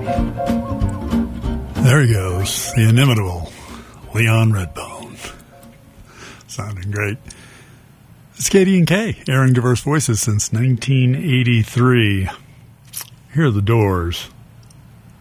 There he goes, the inimitable Leon Redbone. Sounding great. It's Katie and Kay, airing diverse voices since 1983. Here are the Doors.